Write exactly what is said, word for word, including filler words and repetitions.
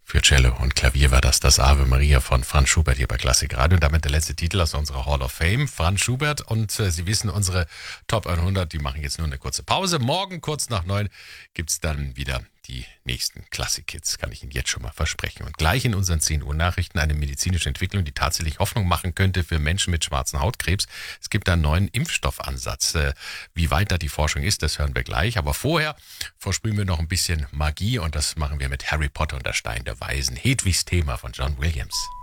Für Cello und Klavier war das das Ave Maria von Franz Schubert hier bei Klassik Radio. Und damit der letzte Titel aus unserer Hall of Fame. Franz Schubert und äh, Sie wissen, unsere Top hundert, die machen jetzt nur eine kurze Pause. Morgen kurz nach neun gibt's dann wieder die nächsten Klassik-Hits, kann ich Ihnen jetzt schon mal versprechen. Und gleich in unseren zehn Uhr Nachrichten eine medizinische Entwicklung, die tatsächlich Hoffnung machen könnte für Menschen mit schwarzen Hautkrebs. Es gibt einen neuen Impfstoffansatz. Äh, wie weit da die Forschung ist, das hören wir gleich. Aber vorher versprühen wir noch ein bisschen Magie und das machen wir mit Harry Potter und der Stein der Weisen. Hedwigs Thema von John Williams.